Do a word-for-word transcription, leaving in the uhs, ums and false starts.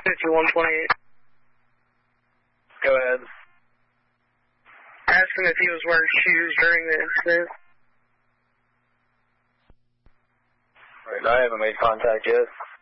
fifty-one twenty-eight. Go ahead. Ask him if he was wearing shoes during the incident. Right, I haven't made contact yet.